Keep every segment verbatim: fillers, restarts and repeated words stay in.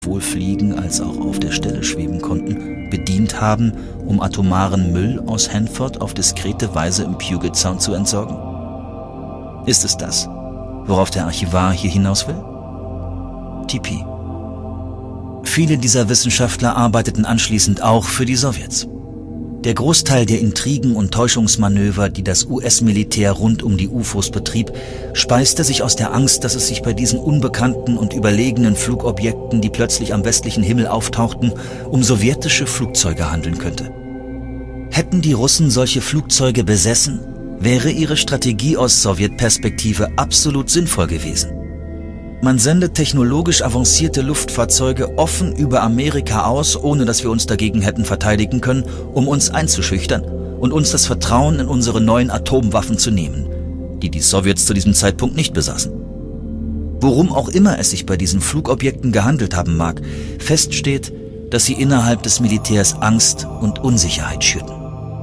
sowohl fliegen als auch auf der Stelle schweben konnten, bedient haben, um atomaren Müll aus Hanford auf diskrete Weise im Puget Sound zu entsorgen? Ist es das, worauf der Archivar hier hinaus will? T P. Viele dieser Wissenschaftler arbeiteten anschließend auch für die Sowjets. Der Großteil der Intrigen und Täuschungsmanöver, die das U S-Militär rund um die U F Os betrieb, speiste sich aus der Angst, dass es sich bei diesen unbekannten und überlegenen Flugobjekten, die plötzlich am westlichen Himmel auftauchten, um sowjetische Flugzeuge handeln könnte. Hätten die Russen solche Flugzeuge besessen, wäre ihre Strategie aus Sowjetperspektive absolut sinnvoll gewesen. Man sendet technologisch avancierte Luftfahrzeuge offen über Amerika aus, ohne dass wir uns dagegen hätten verteidigen können, um uns einzuschüchtern und uns das Vertrauen in unsere neuen Atomwaffen zu nehmen, die die Sowjets zu diesem Zeitpunkt nicht besaßen. Worum auch immer es sich bei diesen Flugobjekten gehandelt haben mag, fest steht, dass sie innerhalb des Militärs Angst und Unsicherheit schürten.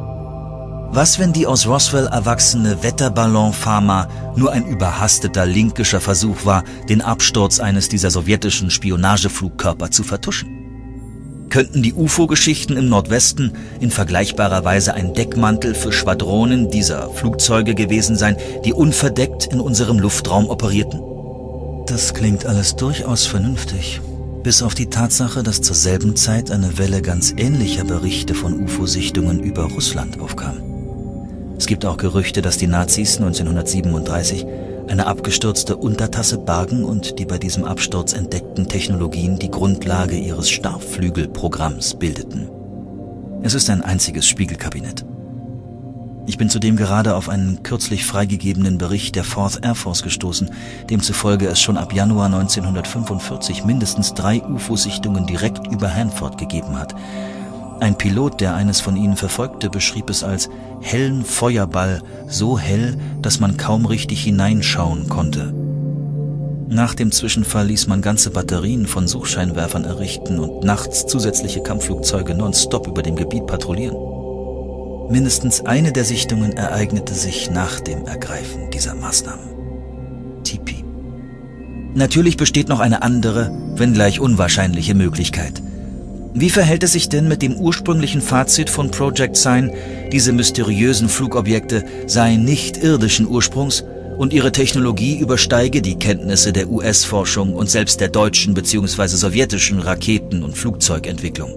Was, wenn die aus Roswell erwachsene Wetterballon-Pharma nur ein überhasteter linkischer Versuch war, den Absturz eines dieser sowjetischen Spionageflugkörper zu vertuschen? Könnten die U F O-Geschichten im Nordwesten in vergleichbarer Weise ein Deckmantel für Schwadronen dieser Flugzeuge gewesen sein, die unverdeckt in unserem Luftraum operierten? Das klingt alles durchaus vernünftig, bis auf die Tatsache, dass zur selben Zeit eine Welle ganz ähnlicher Berichte von U F O-Sichtungen über Russland aufkam. Es gibt auch Gerüchte, dass die Nazis neunzehnhundertsiebenunddreißig eine abgestürzte Untertasse bargen und die bei diesem Absturz entdeckten Technologien die Grundlage ihres Starrflügelprogramms bildeten. Es ist ein einziges Spiegelkabinett. Ich bin zudem gerade auf einen kürzlich freigegebenen Bericht der Fourth Air Force gestoßen, demzufolge es schon ab Januar neunzehnhundertfünfundvierzig mindestens drei U F O-Sichtungen direkt über Hanford gegeben hat. Ein Pilot, der eines von ihnen verfolgte, beschrieb es als hellen Feuerball, so hell, dass man kaum richtig hineinschauen konnte. Nach dem Zwischenfall ließ man ganze Batterien von Suchscheinwerfern errichten und nachts zusätzliche Kampfflugzeuge nonstop über dem Gebiet patrouillieren. Mindestens eine der Sichtungen ereignete sich nach dem Ergreifen dieser Maßnahmen. T P. Natürlich besteht noch eine andere, wenngleich unwahrscheinliche Möglichkeit. Wie verhält es sich denn mit dem ursprünglichen Fazit von Project Sign, diese mysteriösen Flugobjekte seien nicht irdischen Ursprungs und ihre Technologie übersteige die Kenntnisse der U S-Forschung und selbst der deutschen bzw. sowjetischen Raketen- und Flugzeugentwicklung?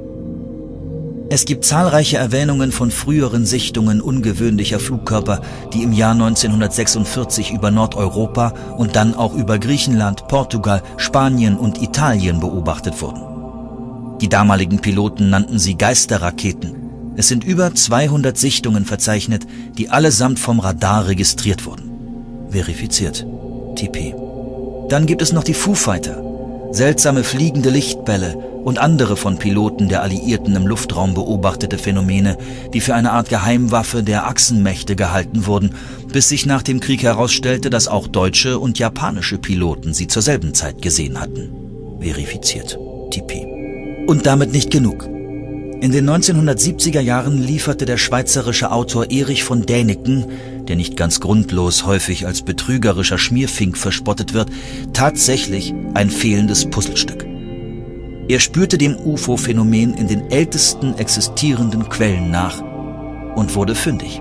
Es gibt zahlreiche Erwähnungen von früheren Sichtungen ungewöhnlicher Flugkörper, die im Jahr neunzehnhundertsechsundvierzig über Nordeuropa und dann auch über Griechenland, Portugal, Spanien und Italien beobachtet wurden. Die damaligen Piloten nannten sie Geisterraketen. Es sind über zweihundert Sichtungen verzeichnet, die allesamt vom Radar registriert wurden. Verifiziert. T P. Dann gibt es noch die Foo Fighter. Seltsame fliegende Lichtbälle und andere von Piloten der Alliierten im Luftraum beobachtete Phänomene, die für eine Art Geheimwaffe der Achsenmächte gehalten wurden, bis sich nach dem Krieg herausstellte, dass auch deutsche und japanische Piloten sie zur selben Zeit gesehen hatten. Verifiziert. T P. Und damit nicht genug. In den neunzehnhundertsiebziger Jahren lieferte der schweizerische Autor Erich von Däniken, der nicht ganz grundlos häufig als betrügerischer Schmierfink verspottet wird, tatsächlich ein fehlendes Puzzlestück. Er spürte dem U F O-Phänomen in den ältesten existierenden Quellen nach und wurde fündig.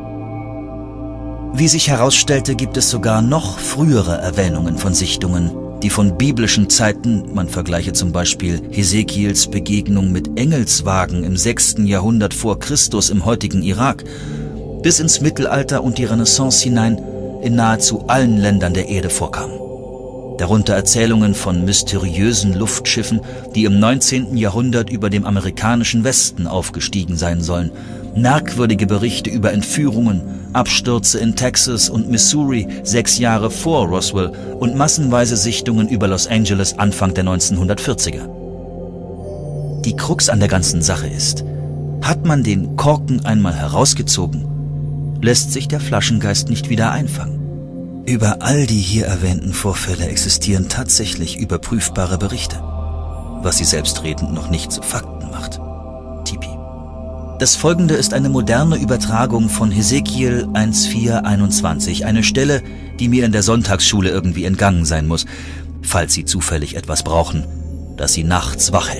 Wie sich herausstellte, gibt es sogar noch frühere Erwähnungen von Sichtungen, die von biblischen Zeiten, man vergleiche zum Beispiel Hesekiels Begegnung mit Engelswagen im sechsten Jahrhundert vor Christus im heutigen Irak, bis ins Mittelalter und die Renaissance hinein in nahezu allen Ländern der Erde vorkamen. Darunter Erzählungen von mysteriösen Luftschiffen, die im neunzehnten Jahrhundert über dem amerikanischen Westen aufgestiegen sein sollen, merkwürdige Berichte über Entführungen, Abstürze in Texas und Missouri sechs Jahre vor Roswell und massenweise Sichtungen über Los Angeles Anfang der neunzehnhundertvierziger. Die Krux an der ganzen Sache ist, hat man den Korken einmal herausgezogen, lässt sich der Flaschengeist nicht wieder einfangen. Über all die hier erwähnten Vorfälle existieren tatsächlich überprüfbare Berichte, was sie selbstredend noch nicht zu Fakten macht. T P. Das folgende ist eine moderne Übertragung von Hesekiel eins vier einundzwanzig, eine Stelle, die mir in der Sonntagsschule irgendwie entgangen sein muss. Falls Sie zufällig etwas brauchen, dass sie nachts wach